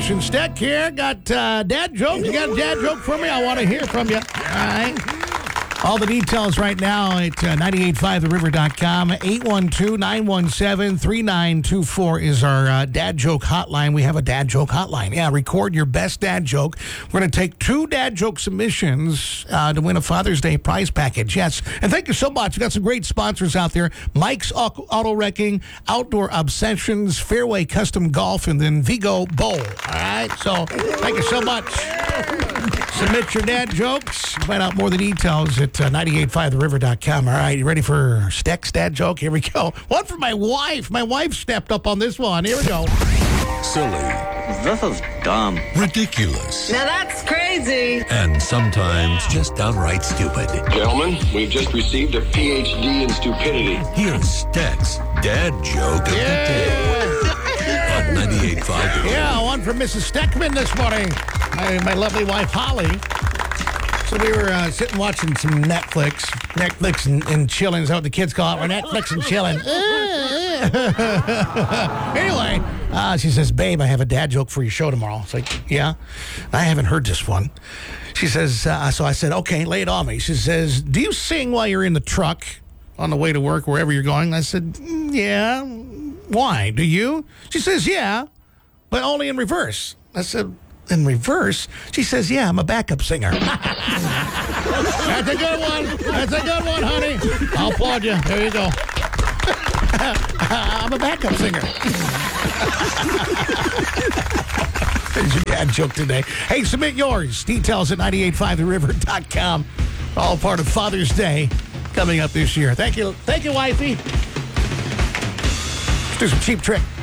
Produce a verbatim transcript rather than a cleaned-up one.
Jason Steck here. Got uh, dad joke. You got a dad joke for me? I want to hear from you. All right. All the details right now at uh, nine eight five the river dot com. eight one two, nine one seven, three nine two four is our uh, dad joke hotline. We have a dad joke hotline. Yeah, record your best dad joke. We're going to take two dad joke submissions uh, to win a Father's Day prize package. Yes. And thank you so much. We've got some great sponsors out there. Mike's Auto Wrecking, Outdoor Obsessions, Fairway Custom Golf, and then Vigo Bowl. All right. So thank you so much. Submit your dad jokes. Find out more of the details at uh, nine eight five the river dot com. All right, you ready for Steck's dad joke? Here we go. One for my wife. My wife stepped up on this one. Here we go. Silly. This is dumb. Ridiculous. Now that's crazy. And sometimes just downright stupid. Gentlemen, we've just received a P H D in stupidity. Here's Steck's dad joke of Yeah. the day on ninety-eight point five. Yeah, one from Missus Steckman this morning. My, my lovely wife, Holly. So we were uh, sitting watching some Netflix. Netflix and, and chilling is what the kids call it. We're Netflix and chilling. Anyway, uh, she says, babe, I have a dad joke for your show tomorrow. It's like, yeah? I haven't heard this one. She says, uh, so I said, okay, lay it on me. She says, do you sing while you're in the truck on the way to work, wherever you're going? I said, "Mm, yeah. Why? Do you? She says, yeah, but only in reverse. I said, in reverse? She says, yeah, I'm a backup singer. That's a good one. That's a good one, honey. I'll applaud you. There you go. I'm a backup singer. There's your dad joke today. Hey, submit yours. Details at nine eight five the river dot com. All part of Father's Day coming up this year. Thank you. Thank you, wifey. Let's do some Cheap Trick.